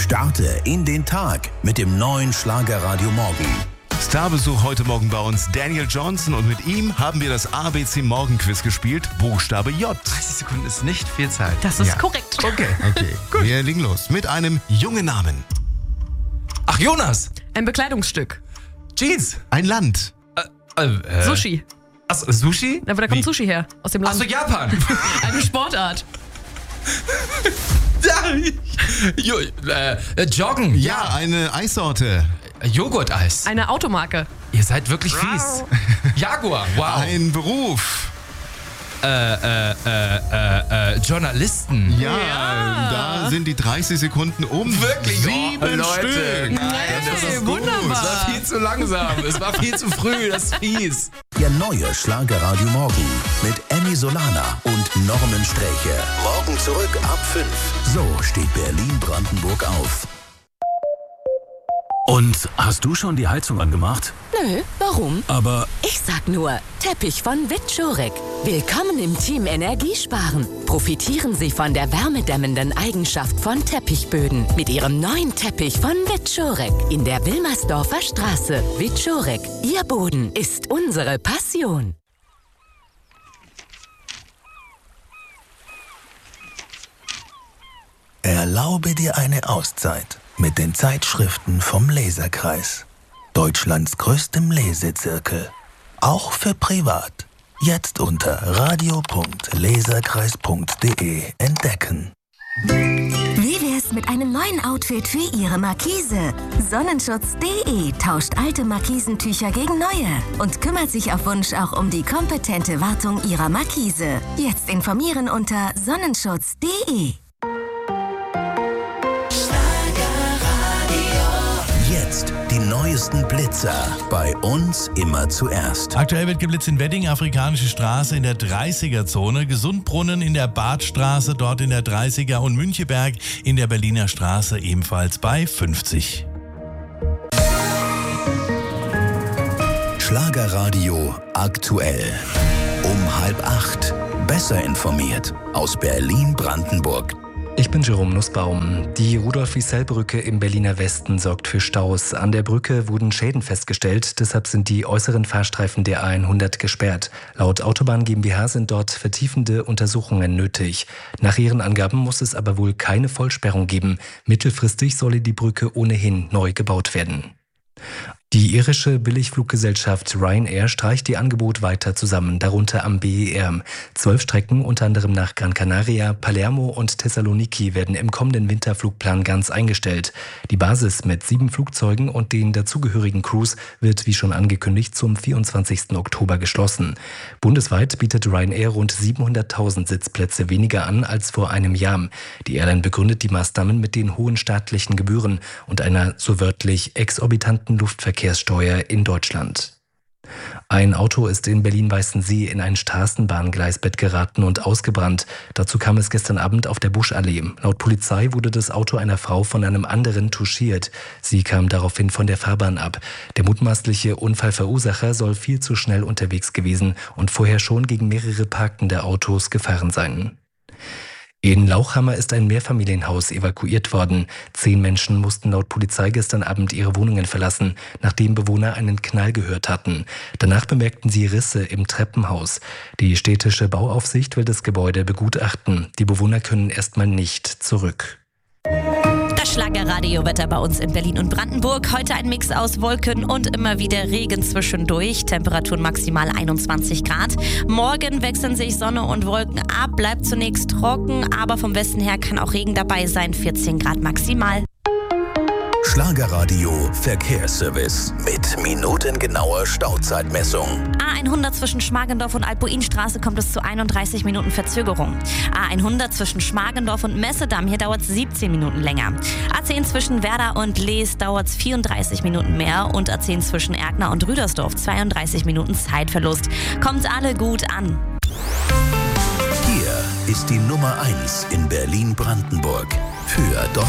Starte in den Tag mit dem neuen Schlagerradio Morgen. Starbesuch heute Morgen bei uns Daniel Johnson und mit ihm haben wir das ABC Morgenquiz gespielt. Buchstabe J. 30 Sekunden ist nicht viel Zeit. Das ist korrekt. Okay. Gut. Wir legen los mit einem jungen Namen. Ach, Jonas. Ein Bekleidungsstück. Jeans. Ein Land. Sushi. Achso, Sushi? Aber da kommt Sushi her, aus dem Land. Achso, Japan. Eine Sportart. Joggen. Ja, eine Eissorte. Joghurt-Eis. Eine Automarke. Ihr seid wirklich fies. Jaguar. Wow. Ein Beruf. Journalisten. Ja, da sind die 30 Sekunden um. Wirklich? 7 Leute. Stück. Nein, das ist gut. wunderbar. Es war viel zu langsam. Es war viel zu früh. Das ist fies. Der neue Schlagerradio Morgen mit Emmy Solana und Norman Sträche. Morgen zurück ab 5. So steht Berlin-Brandenburg auf. Und hast du schon die Heizung angemacht? Nö, warum? Aber Ich sag nur, Teppich von Witschorek. Willkommen im Team Energiesparen. Profitieren Sie von der wärmedämmenden Eigenschaft von Teppichböden mit Ihrem neuen Teppich von Witschorek in der Wilmersdorfer Straße. Witschorek, Ihr Boden ist unsere Passion. Erlaube dir eine Auszeit mit den Zeitschriften vom Leserkreis. Deutschlands größtem Lesezirkel. Auch für privat. Jetzt unter radio.leserkreis.de entdecken. Wie wär's mit einem neuen Outfit für Ihre Markise? Sonnenschutz.de tauscht alte Markisentücher gegen neue und kümmert sich auf Wunsch auch um die kompetente Wartung Ihrer Markise. Jetzt informieren unter sonnenschutz.de. Jetzt die neuesten Blitzer. Bei uns immer zuerst. Aktuell wird geblitzt in Wedding, Afrikanische Straße in der 30er-Zone, Gesundbrunnen in der Badstraße, dort in der 30er und Müncheberg in der Berliner Straße ebenfalls bei 50. Schlagerradio aktuell. Um 7:30. Besser informiert aus Berlin-Brandenburg. Ich bin Jerome Nussbaum. Die Rudolf-Wiesel-Brücke im Berliner Westen sorgt für Staus. An der Brücke wurden Schäden festgestellt, deshalb sind die äußeren Fahrstreifen der A100 gesperrt. Laut Autobahn GmbH sind dort vertiefende Untersuchungen nötig. Nach ihren Angaben muss es aber wohl keine Vollsperrung geben. Mittelfristig solle die Brücke ohnehin neu gebaut werden. Die irische Billigfluggesellschaft Ryanair streicht ihr Angebot weiter zusammen, darunter am BER. 12 Strecken, unter anderem nach Gran Canaria, Palermo und Thessaloniki, werden im kommenden Winterflugplan ganz eingestellt. Die Basis mit 7 Flugzeugen und den dazugehörigen Crews wird, wie schon angekündigt, zum 24. Oktober geschlossen. Bundesweit bietet Ryanair rund 700.000 Sitzplätze weniger an als vor einem Jahr. Die Airline begründet die Maßnahmen mit den hohen staatlichen Gebühren und einer, so wörtlich, exorbitanten Luftverkehrssteuer in Deutschland. Ein Auto ist in Berlin-Weißensee in ein Straßenbahngleisbett geraten und ausgebrannt. Dazu kam es gestern Abend auf der Buschallee. Laut Polizei wurde das Auto einer Frau von einem anderen touchiert. Sie kam daraufhin von der Fahrbahn ab. Der mutmaßliche Unfallverursacher soll viel zu schnell unterwegs gewesen und vorher schon gegen mehrere parkende Autos gefahren sein. In Lauchhammer ist ein Mehrfamilienhaus evakuiert worden. 10 Menschen mussten laut Polizei gestern Abend ihre Wohnungen verlassen, nachdem Bewohner einen Knall gehört hatten. Danach bemerkten sie Risse im Treppenhaus. Die städtische Bauaufsicht will das Gebäude begutachten. Die Bewohner können erstmal nicht zurück. Das Schlagerradiowetter bei uns in Berlin und Brandenburg. Heute ein Mix aus Wolken und immer wieder Regen zwischendurch. Temperaturen maximal 21 Grad. Morgen wechseln sich Sonne und Wolken ab. Bleibt zunächst trocken, aber vom Westen her kann auch Regen dabei sein. 14 Grad maximal. Schlagerradio Verkehrsservice mit minutengenauer Stauzeitmessung. A100 zwischen Schmargendorf und Alpoinstraße kommt es zu 31 Minuten Verzögerung. A100 zwischen Schmargendorf und Messedamm, hier dauert es 17 Minuten länger. A10 zwischen Werder und Lees dauert es 34 Minuten mehr und A10 zwischen Erkner und Rüdersdorf 32 Minuten Zeitverlust. Kommt alle gut an. Hier ist die Nummer 1 in Berlin-Brandenburg für